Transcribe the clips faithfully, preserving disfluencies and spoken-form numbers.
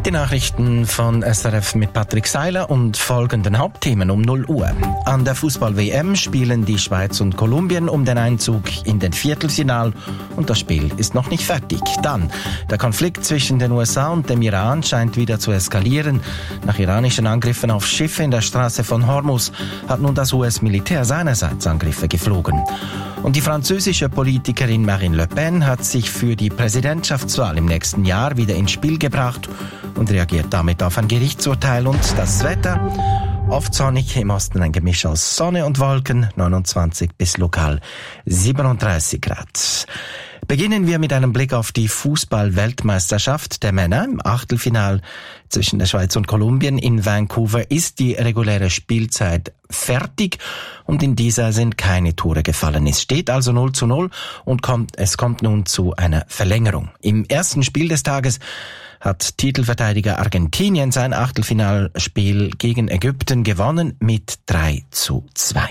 Die Nachrichten von S R F mit Patrick Seiler und folgenden Hauptthemen um null Uhr. An der Fußball-W M spielen die Schweiz und Kolumbien um den Einzug in den Viertelfinal und das Spiel ist noch nicht fertig. Dann, der Konflikt zwischen den U S A und dem Iran scheint wieder zu eskalieren. Nach iranischen Angriffen auf Schiffe in der Straße von Hormuz hat nun das U S-Militär seinerseits Angriffe geflogen. Und die französische Politikerin Marine Le Pen hat sich für die Präsidentschaftswahl im nächsten Jahr wieder ins Spiel gebracht und reagiert damit auf ein Gerichtsurteil. Und das Wetter: oft sonnig, im Osten ein Gemisch aus Sonne und Wolken, neunundzwanzig bis lokal siebenunddreißig Grad. Beginnen wir mit einem Blick auf die Fußball-Weltmeisterschaft der Männer. Im Achtelfinal zwischen der Schweiz und Kolumbien in Vancouver ist die reguläre Spielzeit fertig und in dieser sind keine Tore gefallen. Es steht also null zu null und kommt, es kommt nun zu einer Verlängerung. Im ersten Spiel des Tages hat Titelverteidiger Argentinien sein Achtelfinalspiel gegen Ägypten gewonnen mit drei zu zwei.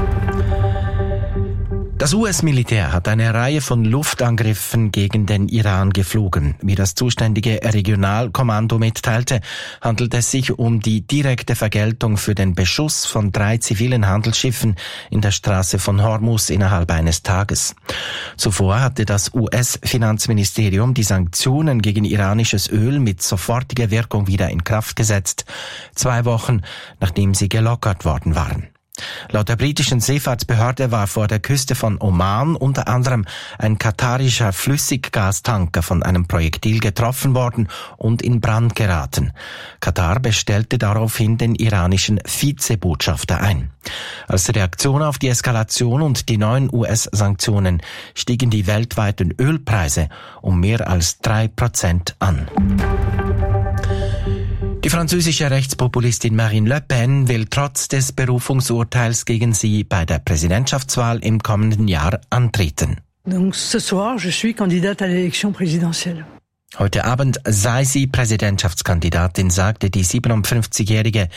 Das U S-Militär hat eine Reihe von Luftangriffen gegen den Iran geflogen. Wie das zuständige Regionalkommando mitteilte, handelt es sich um die direkte Vergeltung für den Beschuss von drei zivilen Handelsschiffen in der Straße von Hormuz innerhalb eines Tages. Zuvor hatte das U S-Finanzministerium die Sanktionen gegen iranisches Öl mit sofortiger Wirkung wieder in Kraft gesetzt, zwei Wochen nachdem sie gelockert worden waren. Laut der britischen Seefahrtsbehörde war vor der Küste von Oman unter anderem ein katarischer Flüssiggastanker von einem Projektil getroffen worden und in Brand geraten. Katar bestellte daraufhin den iranischen Vizebotschafter ein. Als Reaktion auf die Eskalation und die neuen U S-Sanktionen stiegen die weltweiten Ölpreise um mehr als drei Prozent an. Die französische Rechtspopulistin Marine Le Pen will trotz des Berufungsurteils gegen sie bei der Präsidentschaftswahl im kommenden Jahr antreten. Donc ce soir, je suis candidate à l'élection présidentielle. Heute Abend sei sie Präsidentschaftskandidatin, sagte die siebenundfünfzigjährige